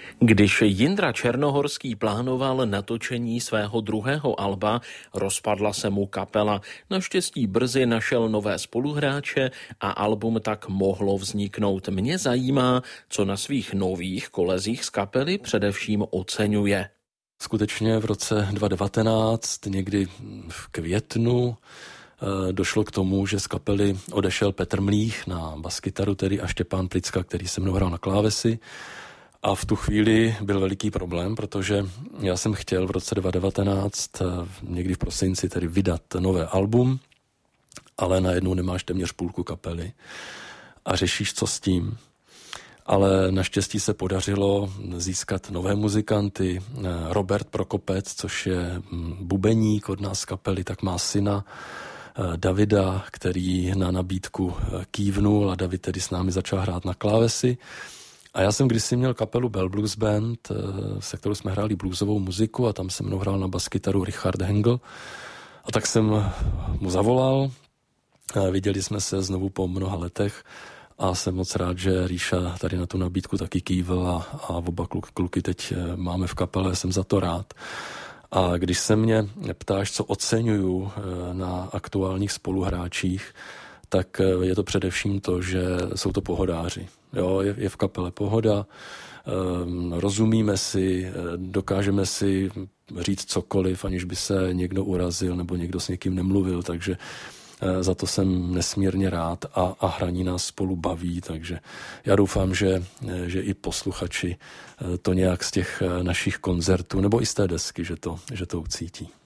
Když Jindra Černohorský plánoval natočení svého druhého alba, rozpadla se mu kapela. Naštěstí brzy našel nové spoluhráče a album tak mohlo vzniknout. Mě zajímá, co na svých nových kolezích z kapely především oceňuje. Skutečně v roce 2019, někdy v květnu, došlo k tomu, že z kapely odešel Petr Mlých na baskytaru tedy a Štěpán Plicka, který se mnou hrál na klávesy. A v tu chvíli byl veliký problém, protože já jsem chtěl v roce 2019, někdy v prosinci, tedy vydat nové album, ale najednou nemáš téměř půlku kapely a řešíš, co s tím. Ale naštěstí se podařilo získat nové muzikanty. Robert Prokopec, což je bubeník od nás z kapely, tak má syna Davida, který na nabídku kývnul a David tedy s námi začal hrát na klávesy. A já jsem kdysi měl kapelu Bell Blues Band, se kterou jsme hráli bluesovou muziku a tam se mnou hrál na baskytaru Richard Hengel. A tak jsem mu zavolal, viděli jsme se znovu po mnoha letech a jsem moc rád, že Ríša tady na tu nabídku taky kývil a oba kluky teď máme v kapele, jsem za to rád. A když se mě ptáš, co oceňuju na aktuálních spoluhráčích, tak je to především to, že jsou to pohodáři. Jo, je v kapele pohoda, rozumíme si, dokážeme si říct cokoliv, aniž by se někdo urazil nebo někdo s někým nemluvil, takže za to jsem nesmírně rád a hraní nás spolu baví, takže já doufám, že i posluchači to nějak z těch našich koncertů nebo i z té desky, že to ucítí.